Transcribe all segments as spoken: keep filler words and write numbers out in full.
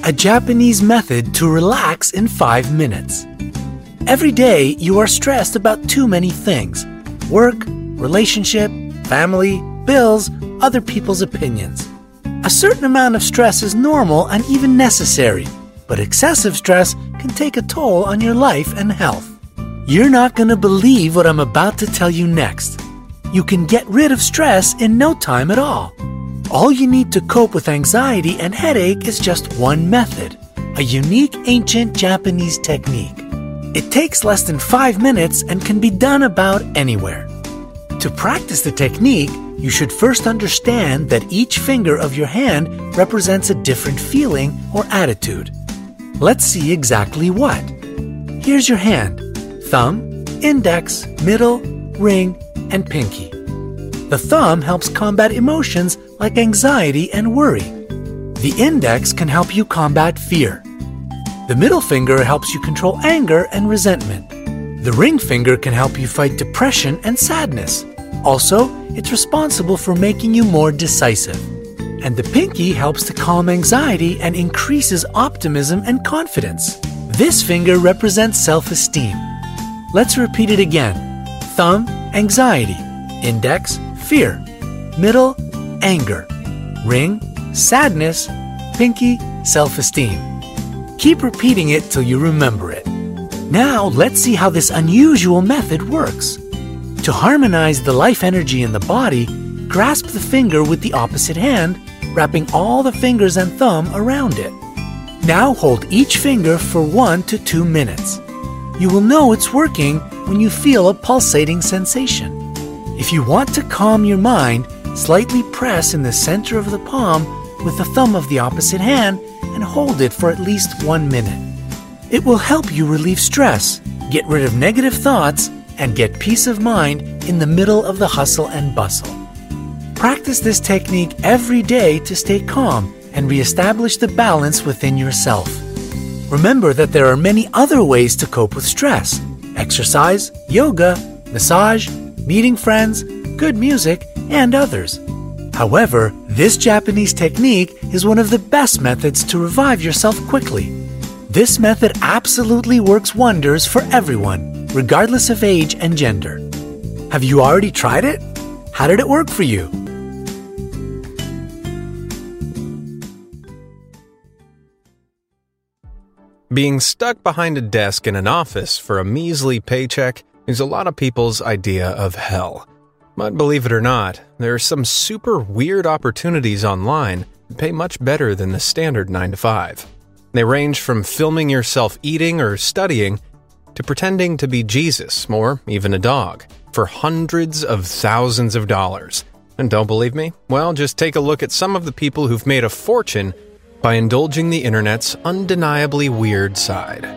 a Japanese method to relax in five minutes. Every day, you are stressed about too many things: work, relationship, family, bills, other people's opinions. A certain amount of stress is normal and even necessary, but excessive stress can take a toll on your life and health. You're not going to believe what I'm about to tell you next. You can get rid of stress in no time at all. All you need to cope with anxiety and headache is just one method, a unique ancient Japanese technique. It takes less than five minutes and can be done about anywhere. To practice the technique, you should first understand that each finger of your hand represents a different feeling or attitude. Let's see exactly what. Here's your hand: thumb, index, middle, ring, and pinky. The thumb helps combat emotions like anxiety and worry. The index can help you combat fear. The middle finger helps you control anger and resentment. The ring finger can help you fight depression and sadness. Also, it's responsible for making you more decisive. And the pinky helps to calm anxiety and increases optimism and confidence. This finger represents self-esteem. Let's repeat it again. Thumb, anxiety. Index, fear. Middle, anger. Ring, sadness. Pinky, self-esteem. Keep repeating it till you remember it. Now, let's see how this unusual method works. To harmonize the life energy in the body, grasp the finger with the opposite hand, wrapping all the fingers and thumb around it. Now hold each finger for one to two minutes. You will know it's working when you feel a pulsating sensation. If you want to calm your mind, slightly press in the center of the palm with the thumb of the opposite hand and hold it for at least one minute. It will help you relieve stress, get rid of negative thoughts, and get peace of mind in the middle of the hustle and bustle. Practice this technique every day to stay calm and reestablish the balance within yourself. Remember that there are many other ways to cope with stress: exercise, yoga, massage, meeting friends, good music, and others. However, this Japanese technique is one of the best methods to revive yourself quickly. This method absolutely works wonders for everyone, regardless of age and gender. Have you already tried it? How did it work for you? Being stuck behind a desk in an office for a measly paycheck is a lot of people's idea of hell. But believe it or not, there are some super weird opportunities online that pay much better than the standard nine to five. They range from filming yourself eating or studying to pretending to be Jesus or even a dog for hundreds of thousands of dollars. And don't believe me? Well, just take a look at some of the people who've made a fortune by indulging the internet's undeniably weird side.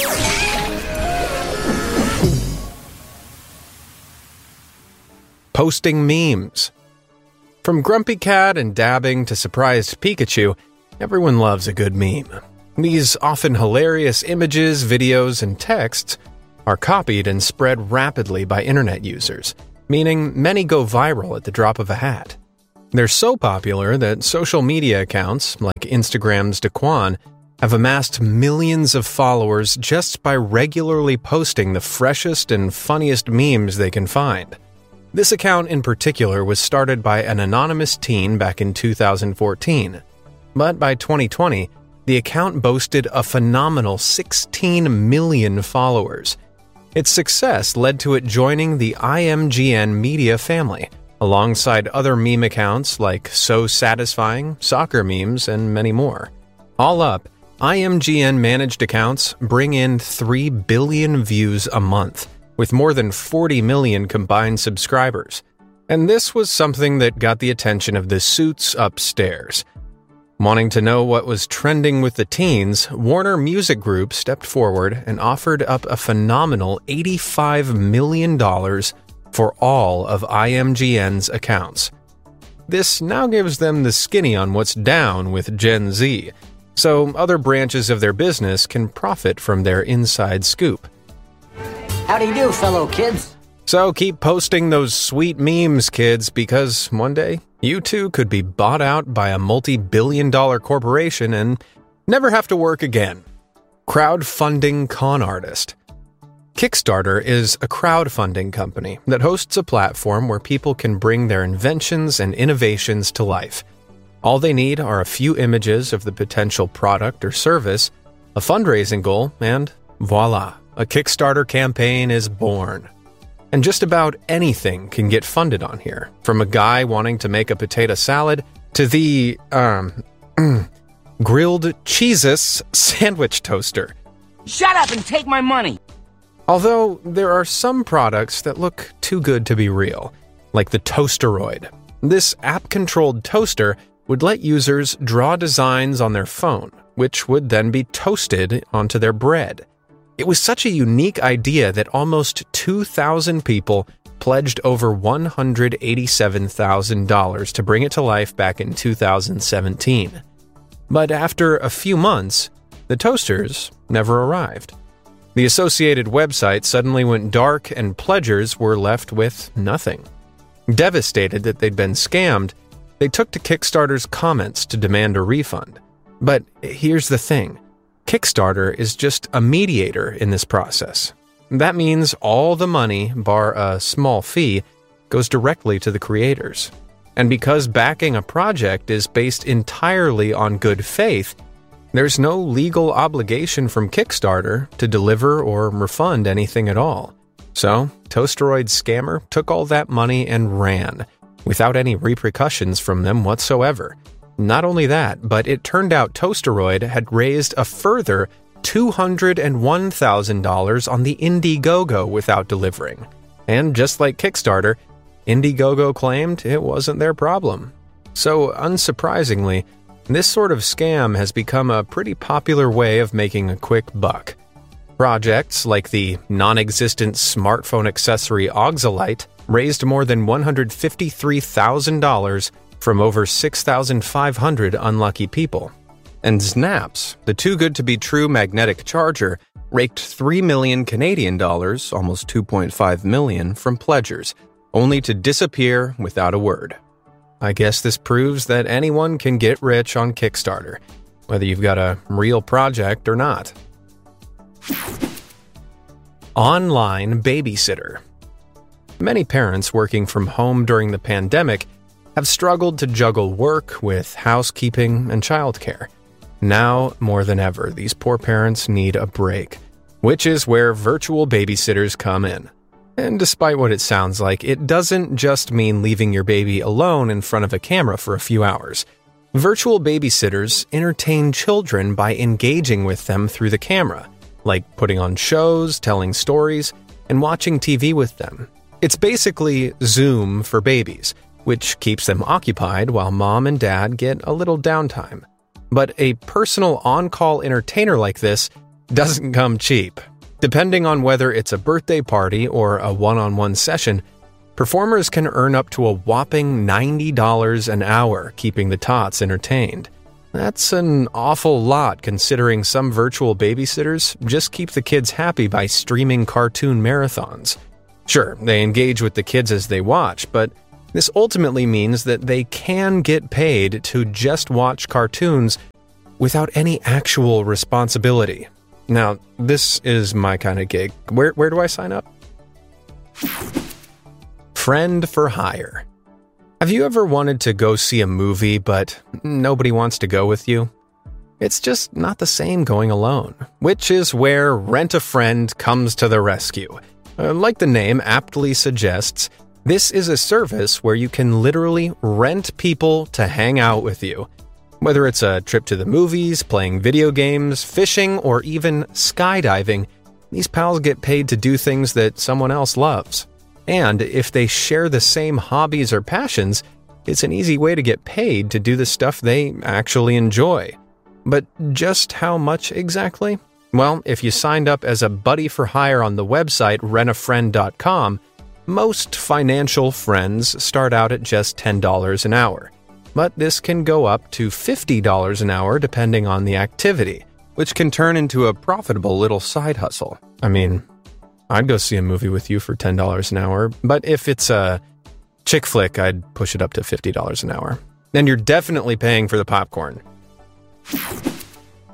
Posting memes. From Grumpy Cat and dabbing to surprised Pikachu, everyone loves a good meme. These often hilarious images, videos, and texts are copied and spread rapidly by internet users, meaning many go viral at the drop of a hat. They're so popular that social media accounts, like Instagram's Daquan, have amassed millions of followers just by regularly posting the freshest and funniest memes they can find. This account in particular was started by an anonymous teen back in two thousand fourteen. But by twenty twenty, the account boasted a phenomenal sixteen million followers. Its success led to it joining the I M G N media family, alongside other meme accounts like So Satisfying, soccer memes, and many more. All up, I M G N managed accounts bring in three billion views a month, with more than forty million combined subscribers. And this was something that got the attention of the suits upstairs. Wanting to know what was trending with the teens, Warner Music Group stepped forward and offered up a phenomenal eighty-five million dollars for all of I M G N's accounts. This now gives them the skinny on what's down with Gen Z, so other branches of their business can profit from their inside scoop. How do you do, fellow kids? So keep posting those sweet memes, kids, because one day you too could be bought out by a multi-billion dollar corporation and Never have to work again. Crowdfunding con artist. Kickstarter is a crowdfunding company that hosts a platform where people can bring their inventions and innovations to life. All they need are a few images of the potential product or service, a fundraising goal, and voila, a Kickstarter campaign is born. And just about anything can get funded on here, from a guy wanting to make a potato salad to the, um, grilled Cheez-Its sandwich toaster. Shut up and take my money! Although there are some products that look too good to be real, like the Toasteroid. This app-controlled toaster would let users draw designs on their phone, which would then be toasted onto their bread. It was such a unique idea that almost two thousand people pledged over one hundred eighty-seven thousand dollars to bring it to life back in two thousand seventeen. But after a few months, the toasters never arrived. The associated website suddenly went dark and pledgers were left with nothing. Devastated that they'd been scammed, they took to Kickstarter's comments to demand a refund. But here's the thing. Kickstarter is just a mediator in this process. That means all the money, bar a small fee, goes directly to the creators. And because backing a project is based entirely on good faith, there's no legal obligation from Kickstarter to deliver or refund anything at all. So, Toasteroid's scammer took all that money and ran, without any repercussions from them whatsoever. Not only that, but it turned out Toasteroid had raised a further two hundred one thousand dollars on the Indiegogo without delivering. And just like Kickstarter, Indiegogo claimed it wasn't their problem. So, unsurprisingly, this sort of scam has become a pretty popular way of making a quick buck. Projects like the non-existent smartphone accessory Auxolite raised more than one hundred fifty-three thousand dollars from over six thousand five hundred unlucky people. And Snaps, the too-good-to-be-true magnetic charger, raked three million Canadian dollars, almost two point five million, from pledgers, only to disappear without a word. I guess this proves that anyone can get rich on Kickstarter, whether you've got a real project or not. Online babysitter. Many parents working from home during the pandemic have struggled to juggle work with housekeeping and childcare. Now, more than ever, these poor parents need a break, which is where virtual babysitters come in. And despite what it sounds like, it doesn't just mean leaving your baby alone in front of a camera for a few hours. Virtual babysitters entertain children by engaging with them through the camera, like putting on shows, telling stories, and watching T V with them. It's basically Zoom for babies, which keeps them occupied while mom and dad get a little downtime. But a personal on-call entertainer like this doesn't come cheap. Depending on whether it's a birthday party or a one-on-one session, performers can earn up to a whopping ninety dollars an hour keeping the tots entertained. That's an awful lot considering some virtual babysitters just keep the kids happy by streaming cartoon marathons. Sure, they engage with the kids as they watch, but this ultimately means that they can get paid to just watch cartoons without any actual responsibility. Now, this is my kind of gig. Where where do I sign up? Friend for hire. Have you ever wanted to go see a movie, but nobody wants to go with you? It's just not the same going alone, which is where Rent a Friend comes to the rescue. Uh, like the name aptly suggests, this is a service where you can literally rent people to hang out with you. Whether it's a trip to the movies, playing video games, fishing, or even skydiving, these pals get paid to do things that someone else loves. And if they share the same hobbies or passions, it's an easy way to get paid to do the stuff they actually enjoy. But just how much exactly? Well, if you signed up as a buddy for hire on the website rent a friend dot com, most financial friends start out at just ten dollars an hour. But this can go up to fifty dollars an hour depending on the activity, which can turn into a profitable little side hustle. I mean, I'd go see a movie with you for ten dollars an hour, but if it's a chick flick, I'd push it up to fifty dollars an hour. Then you're definitely paying for the popcorn.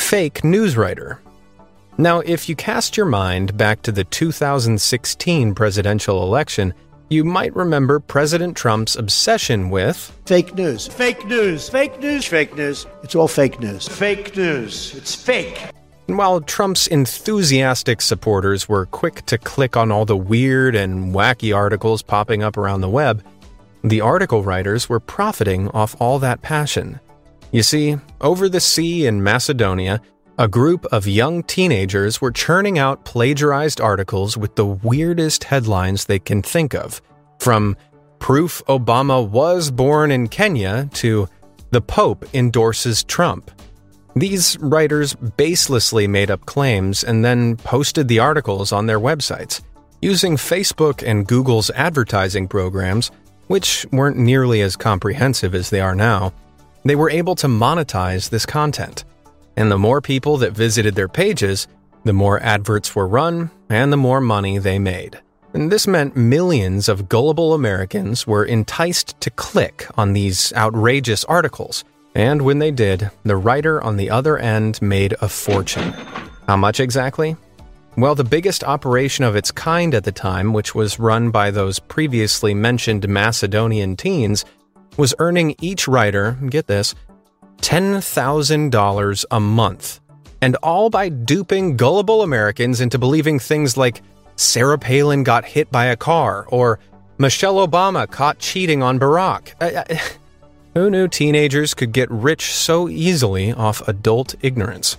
fake news writer. Now, if you cast your mind back to the two thousand sixteen presidential election, you might remember President Trump's obsession with fake news. Fake news. Fake news. Fake news. It's all fake news. Fake news. It's fake. And while Trump's enthusiastic supporters were quick to click on all the weird and wacky articles popping up around the web, the article writers were profiting off all that passion. You see, over the sea in Macedonia, a group of young teenagers were churning out plagiarized articles with the weirdest headlines they can think of, from "Proof Obama was born in Kenya" to "The Pope endorses Trump." These writers baselessly made up claims and then posted the articles on their websites, using Facebook and Google's advertising programs, which weren't nearly as comprehensive as they are now. They were able to monetize this content. And the more people that visited their pages, the more adverts were run, and the more money they made. And this meant millions of gullible Americans were enticed to click on these outrageous articles. And when they did, the writer on the other end made a fortune. How much exactly? Well, the biggest operation of its kind at the time, which was run by those previously mentioned Macedonian teens, was earning each writer, get this, ten thousand dollars a month, and all by duping gullible Americans into believing things like Sarah Palin got hit by a car or Michelle Obama caught cheating on Barack. I, I, who knew teenagers could get rich so easily off adult ignorance?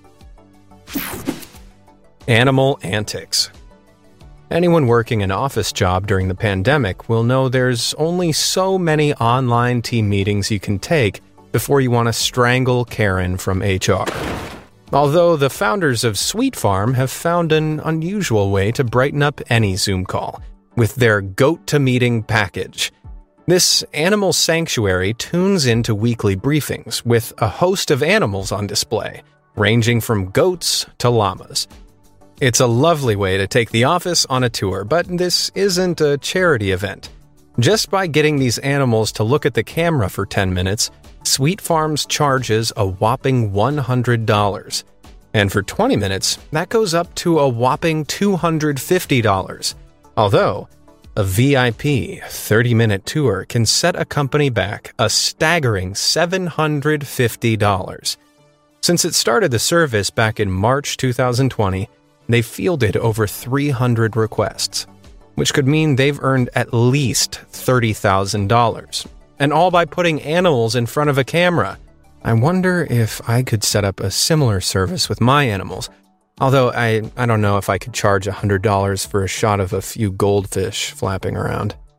Animal antics. Anyone working an office job during the pandemic will know there's only so many online team meetings you can take before you want to strangle Karen from H R. Although the founders of Sweet Farm have found an unusual way to brighten up any Zoom call, with their Goat-to-Meeting package. This animal sanctuary tunes into weekly briefings with a host of animals on display, ranging from goats to llamas. It's a lovely way to take the office on a tour, but this isn't a charity event. Just by getting these animals to look at the camera for ten minutes, Sweet Farms charges a whopping one hundred dollars. And for twenty minutes, that goes up to a whopping two hundred fifty dollars. Although, a V I P thirty-minute tour can set a company back a staggering seven hundred fifty dollars. Since it started the service back in March two thousand twenty, they fielded over three hundred requests, which could mean they've earned at least thirty thousand dollars. And all by putting animals in front of a camera. I wonder if I could set up a similar service with my animals. Although I, I don't know if I could charge one hundred dollars for a shot of a few goldfish flapping around.